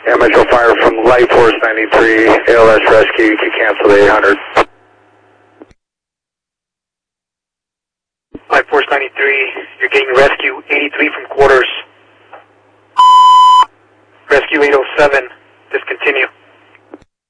Yeah, Metro Fire from Light Force 93, ALS Rescue, you can cancel the 800. Light Force 93, you're getting Rescue 83 from quarters. Rescue 807, discontinue.